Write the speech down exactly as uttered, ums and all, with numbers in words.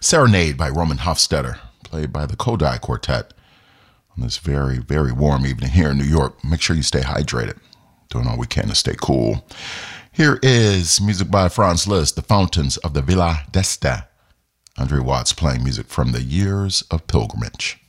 Serenade by Roman Hofstetter, played by the Kodai Quartet on this very, very warm evening here in New York. Make sure you stay hydrated. Doing all we can to stay cool. Here is music by Franz Liszt, The Fountains of the Villa d'Este. Andre Watts playing music from the Years of Pilgrimage.